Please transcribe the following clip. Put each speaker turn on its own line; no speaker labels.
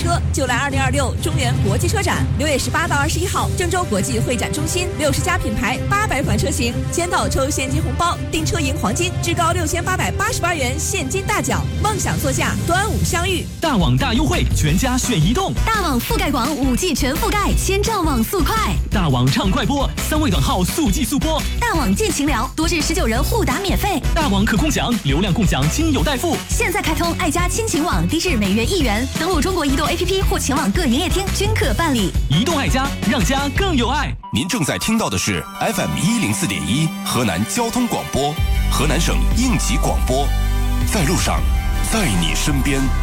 车就来2026中原国际车展，6月18到21号，郑州国际会展中心，60家品牌800款车型，签到抽现金红包，订车赢黄金，至高6888元现金大奖，梦想座驾，端午相遇。
大网大优惠，全家选移动。
大网覆盖广，5G 全覆盖，先上网速快。
大网畅快播，3位短号速记速播。
大网见情聊，多至19人互打免费。
大网可共享，流量共享，亲友代付。
现在开通爱家亲情网，低至每月1元，登录中国移动 APP 或前往各营业厅均可办理。
移动爱家，让家更有爱。
您正在听到的是 FM104.1河南交通广播，河南省应急广播，在路上，在你身边。